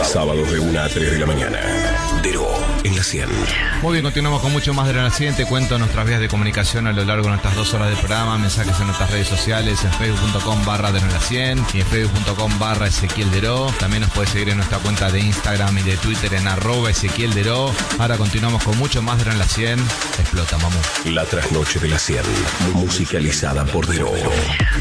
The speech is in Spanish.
Sábados de 1 a 3 de la mañana. Dero en la 100. Muy bien, continuamos con mucho más de la 100. Te cuento nuestras vías de comunicación a lo largo de nuestras 2 horas del programa. Mensajes en nuestras redes sociales, en facebook.com/Dero100 y en facebook.com/Ezequiel Dero. También nos puedes seguir en nuestra cuenta de Instagram y de Twitter en @Ezequiel Dero. Ahora continuamos con mucho más de la 100. Explota, mamú. La trasnoche de la 100. Musicalizada por Dero.